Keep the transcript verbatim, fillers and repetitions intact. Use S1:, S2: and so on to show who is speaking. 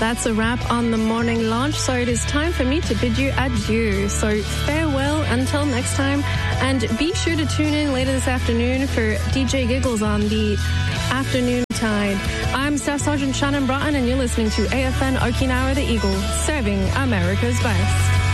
S1: that's a wrap on the morning launch. So it is time for me to bid you adieu. So farewell until next time. And be sure to tune in later this afternoon for D J Giggles on the Afternoon Tide. I'm Staff Sergeant Shannon Broughton, and you're listening to A F N Okinawa the Eagle, serving America's best.